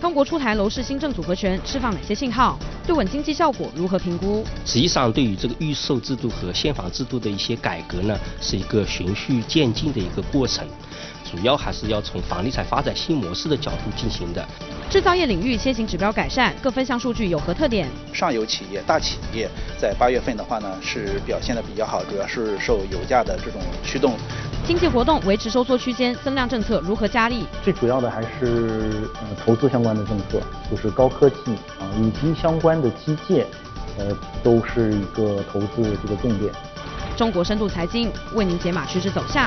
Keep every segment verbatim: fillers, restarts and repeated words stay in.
中国出台楼市新政组合拳，释放哪些信号？对稳经济效果如何评估？ 实际上，对于这个预售制度和现房制度的一些改革呢，是一个循序渐进的一个过程，主要还是要从房地产发展新模式的角度进行的。 制造业领域先行指标改善，各分项数据有何特点？ 上游企业、大企业在八月份的话呢，是表现的比较好，主要是受油价的这种驱动。 经济活动维持收缩区间，增量政策如何加力？ 最主要的还是呃投资相关的政策，就是高科技啊以及相关的基建，呃都是一个投资的这个重点。 中国深度财经为您解码趋势走向。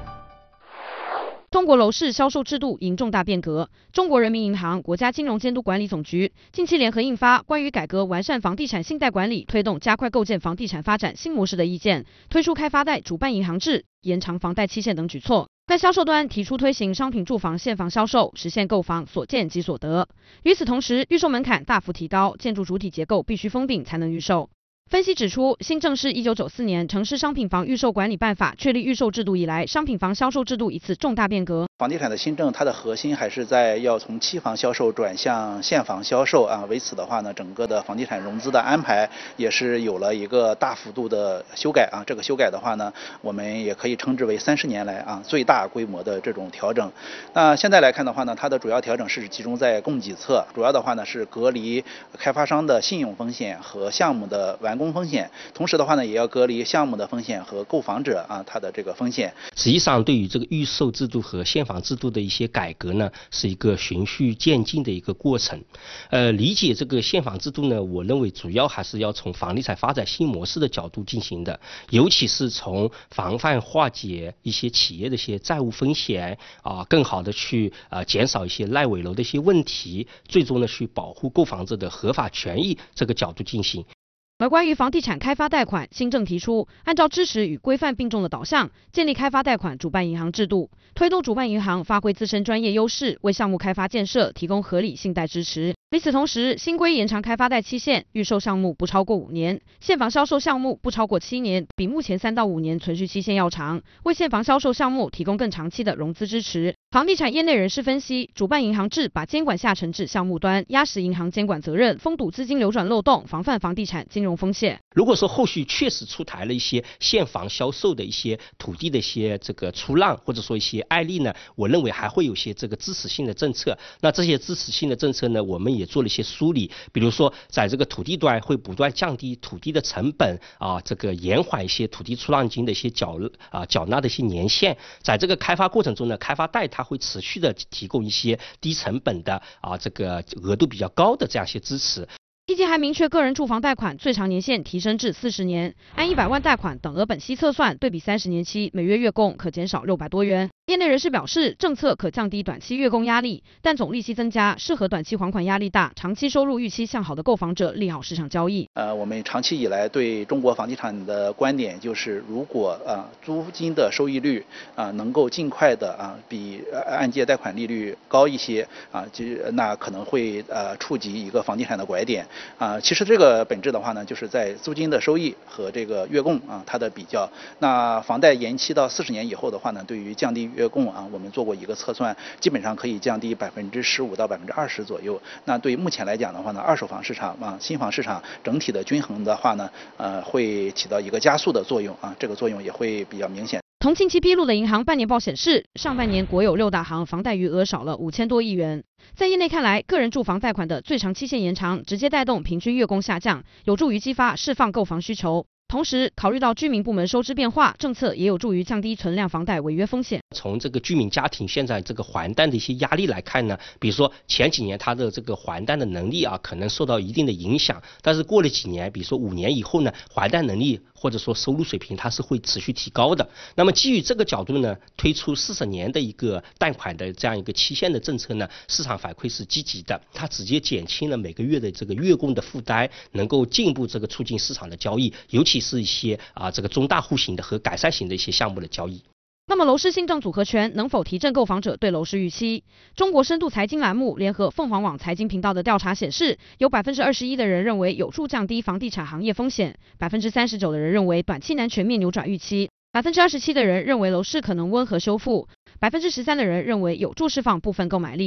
中国楼市销售制度迎重大变革。中国人民银行、国家金融监督管理总局近期联合印发《关于改革完善房地产信贷管理、推动加快构建房地产发展新模式的意见》，推出开发贷主办银行制、延长房贷期限等举措。在销售端提出推行商品住房现房销售，实现购房所见即所得。与此同时，预售门槛大幅提高，建筑主体结构必须封顶才能预售。分析指出，新政是一九九四年《城市商品房预售管理办法》确立预售制度以来，商品房销售制度一次重大变革。 房地产的新政，它的核心还是在要从期房销售转向现房销售啊。为此的话呢，整个的房地产融资的安排也是有了一个大幅度的修改啊。这个修改的话呢，我们也可以称之为三十年来啊最大规模的这种调整。那现在来看的话呢，它的主要调整是集中在供给侧，主要的话呢是隔离开发商的信用风险和项目的完工风险，同时的话呢，也要隔离项目的风险和购房者啊他的这个风险。 实际上，对于这个预售制度和现房制度的一些改革呢，是一个循序渐进的一个过程。呃，理解这个现房制度呢，我认为主要还是要从房地产发展新模式的角度进行的，尤其是从防范化解一些企业的一些债务风险啊，更好的去啊减少一些赖尾楼的一些问题，最终呢去保护购房者的合法权益这个角度进行。 而关于房地产开发贷款，新政提出按照支持与规范并重的导向，建立开发贷款主办银行制度，推动主办银行发挥自身专业优势，为项目开发建设提供合理信贷支持。与此同时，新规延长开发贷期限，预售项目不超过五年，现房销售项目不超过七年，比目前三到五年存续期限要长，为现房销售项目提供更长期的融资支持。房地产业内人士分析，主办银行制把监管下沉至项目端，压实银行监管责任，封堵资金流转漏洞，防范房地产金融风险。 如果说后续确实出台了一些现房销售的一些土地的一些这个出让，或者说一些案例呢，我认为还会有些这个支持性的政策。那这些支持性的政策呢，我们也做了一些梳理，比如说在这个土地端会不断降低土地的成本啊，这个延缓一些土地出让金的一些缴啊缴纳的一些年限。在这个开发过程中呢，开发贷它会持续的提供一些低成本的啊这个额度比较高的这样一些支持。 一级还明确，个人住房贷款最长年限提升至四十年，按一百万贷款等额本息测算，对比三十年期，每月月供可减少六百多元。业内人士表示，政策可降低短期月供压力，但总利息增加，适合短期还款压力大、长期收入预期向好的购房者利好市场交易。 呃，我们长期以来对中国房地产的观点就是，如果啊、呃、租金的收益率啊、呃、能够尽快的啊、呃、比按揭贷款利率高一些啊，就那可能会呃触及一个房地产的拐点。啊，其实这个本质的话呢，就是在租金的收益和这个月供啊它的比较。那房贷延期到四十年以后的话呢，对于降低月供啊，我们做过一个测算，基本上可以降低百分之十五到百分之二十左右。那对于目前来讲的话呢，二手房市场啊、新房市场整体的均衡的话呢，呃，会起到一个加速的作用啊，这个作用也会比较明显。 同近期披露的银行半年报显示，上半年国有六大行房贷余额少了五千多亿元。在业内看来，个人住房贷款的最长期限延长，直接带动平均月供下降，有助于激发释放购房需求。同时，考虑到居民部门收支变化，政策也有助于降低存量房贷违约风险。 从这个居民家庭现在这个还贷的一些压力来看呢，比如说前几年他的这个还贷的能力啊，可能受到一定的影响，但是过了几年，比如说五年以后呢，还贷能力或者说收入水平它是会持续提高的。那么基于这个角度呢，推出四十年的一个贷款的这样一个期限的政策呢，市场反馈是积极的，它直接减轻了每个月的这个月供的负担，能够进一步这个促进市场的交易，尤其是一些啊这个中大户型的和改善型的一些项目的交易。 那么楼市新政组合拳能否提振购房者对楼市预期？中国深度财经栏目联合凤凰网财经频道的调查显示，有百分之二十一的人认为有助降低房地产行业风险，百分之三十九的人认为短期难全面扭转预期，百分之二十七的人认为楼市可能温和修复，百分之十三的人认为有助释放部分购买力。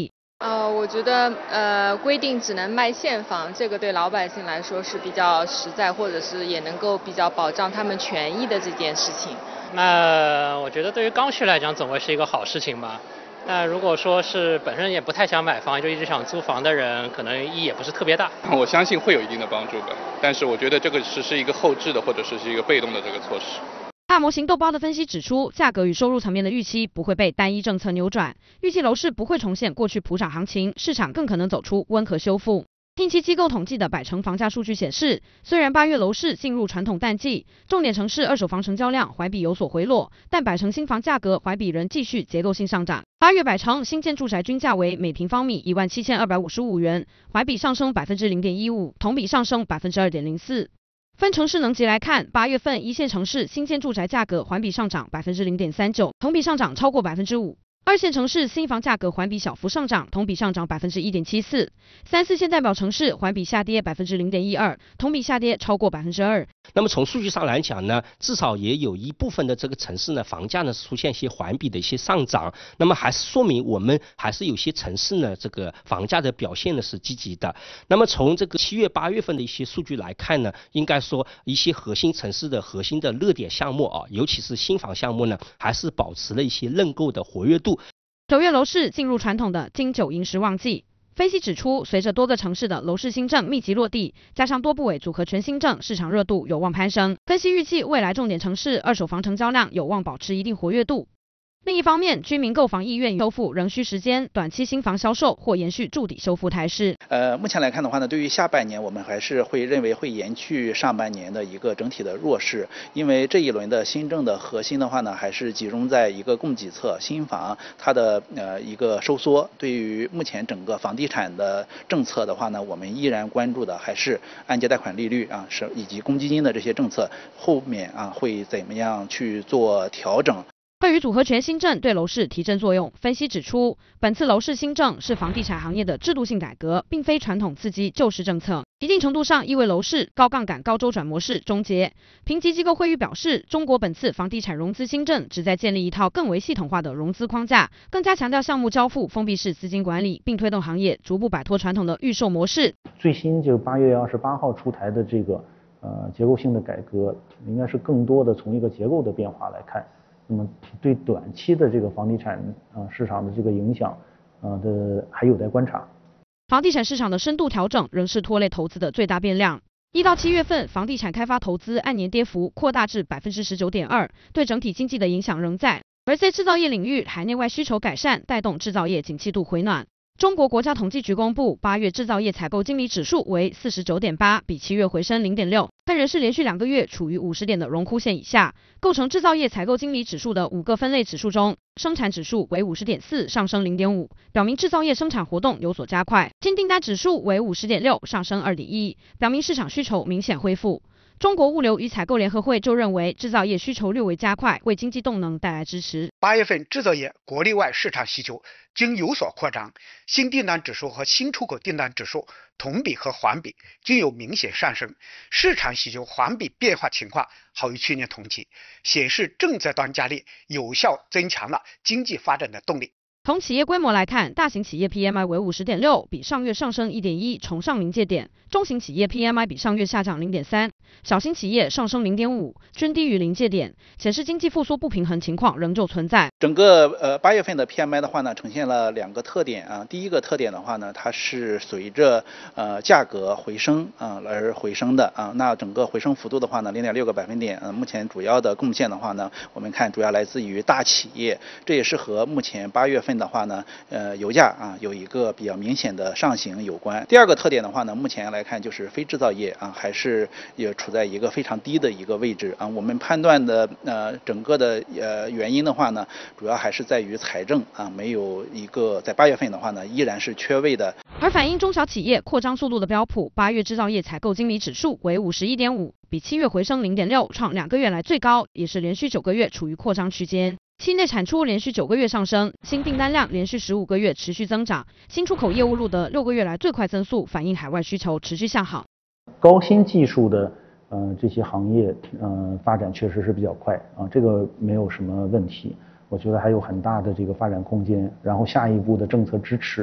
呃，我觉得呃规定只能卖现房，这个对老百姓来说是比较实在，或者是也能够比较保障他们权益的这件事情。 那我觉得对于刚需来讲，总会是一个好事情吧。那如果说是本身也不太想买房，就一直想租房的人，可能意义也不是特别大。 我相信会有一定的帮助的，但是我觉得这个只是一个后置的，或者是一个被动的这个措施。 大模型豆包的分析指出，价格与收入层面的预期不会被单一政策扭转，预计楼市不会重现过去普涨行情，市场更可能走出温和修复。近期机构统计的百城房价数据显示，虽然八月楼市进入传统淡季，重点城市二手房成交量环比有所回落，但百城新房价格环比仍继续结构性上涨。八月百城新建住宅均价为每平方米一万七千二百五十五元，环比上升百分之零点一五，同比上升百分之二点零四。分城市能级来看，八月份一线城市新建住宅价格环比上涨百分之零点三九，同比上涨超过百分之五。二线城市新房价格环比小幅上涨，同比上涨百分之一点七四。三四线代表城市环比下跌百分之零点一二，同比下跌超过百分之二。 那么从数据上来讲呢，至少也有一部分的这个城市呢，房价呢出现一些环比的一些上涨，那么还是说明我们还是有些城市呢，这个房价的表现呢是积极的。那么从这个七月八月份的一些数据来看呢，应该说一些核心城市的核心的热点项目啊，尤其是新房项目呢，还是保持了一些认购的活跃度。 九月楼市进入传统的金九银十旺季。分析指出，随着多个城市的楼市新政密集落地，加上多部委组合拳新政，市场热度有望攀升。分析预计，未来重点城市二手房成交量有望保持一定活跃度。另一方面，居民购房意愿修复仍需时间，短期新房销售或延续筑底修复态势。 呃，目前来看的话呢，对于下半年我们还是会认为会延续上半年的一个整体的弱势，因为这一轮的新政的核心的话呢，还是集中在一个供给侧新房它的呃一个收缩。对于目前整个房地产的政策的话呢，我们依然关注的还是按揭贷款利率啊，是以及公积金的这些政策后面啊会怎么样去做调整。 对于组合拳新政对楼市提振作用，分析指出，本次楼市新政是房地产行业的制度性改革，并非传统刺激救市政策，一定程度上意味楼市高杠杆高周转模式终结。评级机构惠誉表示，中国本次房地产融资新政旨在建立一套更为系统化的融资框架，更加强调项目交付封闭式资金管理，并推动行业逐步摆脱传统的预售模式。 最新就八月二十八号出台的这个呃结构性的改革，应该是更多的从一个结构的变化来看。那么对短期的这个房地产啊、呃、市场的这个影响啊、呃、的还有待观察。 房地产市场的深度调整仍是拖累投资的最大变量。一到七月份，房地产开发投资按年跌幅扩大至百分之十九点二，对整体经济的影响仍在。而在制造业领域，海内外需求改善，带动制造业景气度回暖。中国国家统计局公布，八月制造业采购经理指数为 四十九点八， 比七月回升 零点六， 但仍是连续两个月处于五十点的荣枯线以下。构成制造业采购经理指数的五个分类指数中，生产指数为 五十点四， 上升 零点五， 表明制造业生产活动有所加快。新订单指数为 五十点六， 上升 二点一， 表明市场需求明显恢复。中国物流与采购联合会就认为，制造业需求略微加快，为经济动能带来支持。 八月份制造业国内外市场需求均有所扩张，新订单指数和新出口订单指数同比和环比均有明显上升，市场需求环比变化情况好于去年同期，显示政策端加力有效增强了经济发展的动力。 从企业规模来看，大型企业 P M I 为 五十点六， 比上月上升 一点一， 重上临界点。中型企业 P M I 比上月下降 零点三， 小型企业上升 零点五， 均低于临界点，显示经济复苏不平衡情况仍旧存在。 整个呃八月份的 P M I 的话呢，呈现了两个特点啊。第一个特点的话呢，它是随着呃价格回升啊而回升的啊。那整个回升幅度的话呢 零点六 个百分点，呃，目前主要的贡献的话呢，我们看主要来自于大企业，这也是和目前八月份的话呢，呃，油价啊有一个比较明显的上行有关。第二个特点的话呢，目前来看就是非制造业啊，还是也处在一个非常低的一个位置啊。我们判断的呃整个的呃原因的话呢，主要还是在于财政啊，没有一个在八月份的话呢，依然是缺位的。 而反映中小企业扩张速度的标普八月制造业采购经理指数为 五十一点五， 比七月回升 零点六， 创两个月来最高，也是连续九个月处于扩张区间。期内产出连续九个月上升，新订单量连续十五个月持续增长，新出口业务录得六个月来最快增速，反映海外需求持续向好。 高新技术的呃这些行业呃发展确实是比较快啊，这个没有什么问题，我觉得还有很大的这个发展空间。然后下一步的政策支持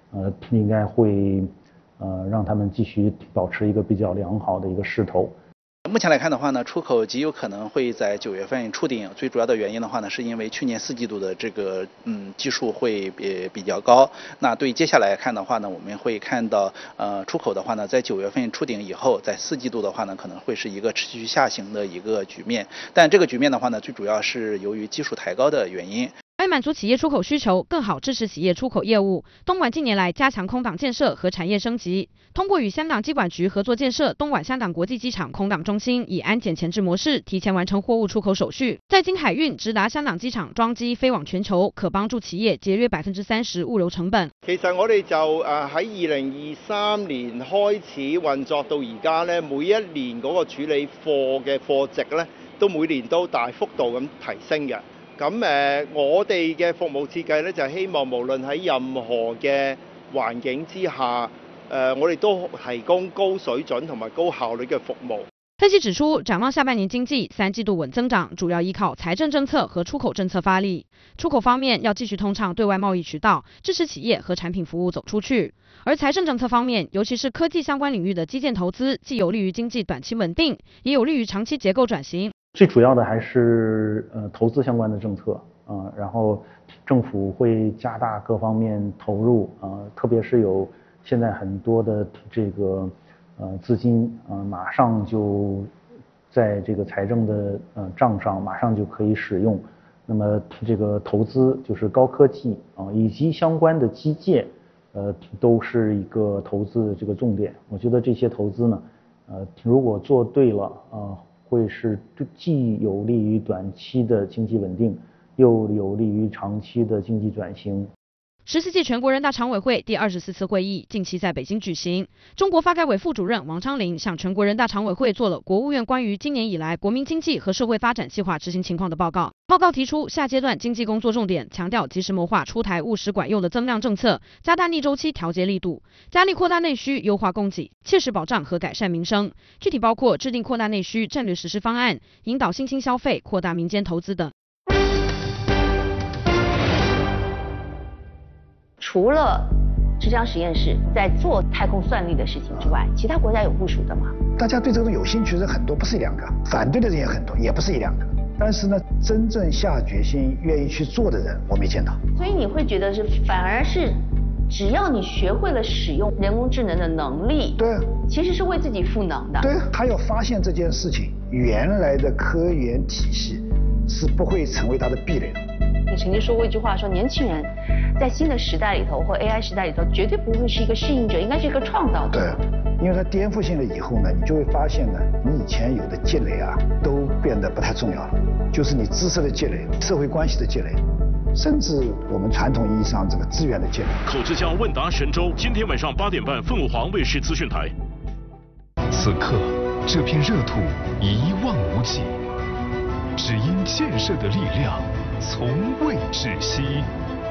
呃，应该会呃让他们继续保持一个比较良好的一个势头。 目前来看的话呢，出口极有可能会在九月份触顶。最主要的原因的话呢，是因为去年四季度的这个嗯基数会比比较高。那对接下来看的话呢，我们会看到呃出口的话呢，在九月份触顶以后，在四季度的话呢，可能会是一个持续下行的一个局面。但这个局面的话呢，最主要是由于基数抬高的原因。 为满足企业出口需求，更好支持企业出口业务，东莞近年来加强空港建设和产业升级，通过与香港机管局合作建设东莞香港国际机场空港中心，以安检前置模式提前完成货物出口手续，再經海運直達香港機場裝機飛往全球，可幫助企業節約百分之三十物流成本。 其實我哋就誒喺二零二三年開始運作到而家咧，每一年嗰個處理貨嘅貨值咧，都每年都大幅度咁提升嘅。咁誒，我哋嘅服務設計咧，就係希望無論喺任何嘅環境之下，誒，我哋都提供高水準同埋高效率嘅服務。 分析指出，展望下半年經濟，三季度穩增長，主要依靠財政政策和出口政策發力。出口方面要繼續通暢對外貿易渠道，支持企業和產品服務走出去。而財政政策方面，尤其是科技相關領域的基建投資，既有利於經濟短期穩定，也有利於長期結構轉型。 最主要的還是呃投資相關的政策啊、呃，然後政府會加大各方面投入啊、呃，特別是有現在很多的這個呃資金啊、呃，馬上就在這個財政的呃賬上馬上就可以使用。那麼這個投資就是高科技啊、呃，以及相關的基建，呃都是一個投資的這個重點。我覺得這些投資呢，呃如果做對了啊。呃會是既有利於短期的經濟穩定，又有利於長期的經濟轉型。 十四屆全國人大常委會第二十四次會議近期在北京舉行。中國發改委副主任王昌齡向全國人大常委會做了國務院關於今年以來國民經濟和社會發展計劃執行情況的報告。報告提出，下階段經濟工作重點強調及時謀劃出台務實管用的增量政策，加大逆週期調節力度，加力擴大內需，優化供給，切實保障和改善民生。具體包括制定擴大內需戰略實施方案，引導新興消費，擴大民間投資等。 除了浙江實驗室在做太空算力的事情之外，其他國家有部署的嗎？ 大家對這個有興趣的人很多，不是一兩個；反對的人也很多，也不是一兩個。但是呢，真正下決心、願意去做的人，我沒見到。 所以你會覺得是，反而是只要你學會了使用人工智能的能力， 對， 其實是為自己賦能的。 對，他要發現這件事情，原來的科研體系是不會成為他的壁壘的。 你曾經說過一句話，說年輕人在新的時代裏頭或 A I 時代裏頭，絕對不會是一個適應者，應該是一個創造者。 對，因為它顛覆性了以後呢，你就會發現呢，你以前有的積累啊，都變得不太重要了，就是你知識的積累、社會關係的積累，甚至我們傳統意義上這個資源的積累。 口之家問答神州，今天晚上八點半，鳳凰衛視資訊台。 此刻，這片熱土一望無際，只因建設的力量從未窒息。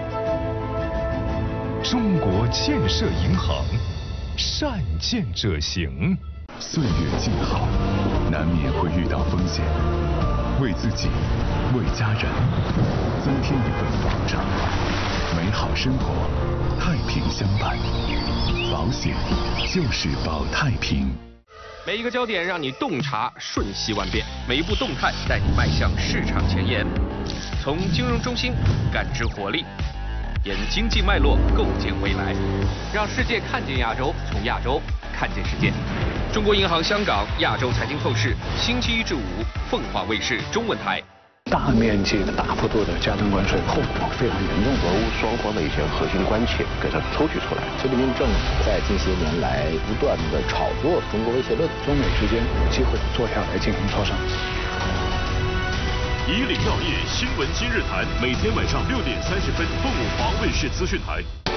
中國建設銀行，善建者行。 歲月靜好，難免會遇到風險，為自己，為家人，增添一份保障，美好生活，太平相伴。保險就是保太平。 每一個焦點讓你洞察瞬息萬變，每一步動態帶你邁向市場前沿。從金融中心感知活力，沿經濟脈絡構建未來，讓世界看見亞洲，從亞洲看見世界。中國銀行香港亞洲財經透視，星期一至五，鳳凰衛視中文台。 大面積的大幅度的加徵關稅，後果非常嚴重，俄烏雙方的一些核心關切給它抽取出來。習近平政府在近些年來不斷的炒作中國威脅論，中美之間有機會坐下來進行磋商。 以嶺藥業新聞今日談，每天晚上六點三十分，鳳凰衛視資訊台。